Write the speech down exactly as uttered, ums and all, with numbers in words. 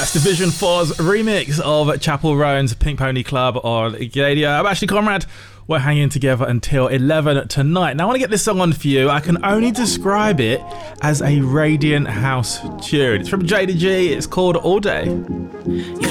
That's Division four's remix of Chapel Roan's Pink Pony Club on Gadio. I'm Ashley Conrad. We're hanging together until eleven tonight. Now, I want to get this song on for you. I can only describe it as a radiant house tune. It's from J D G. It's called All Day. You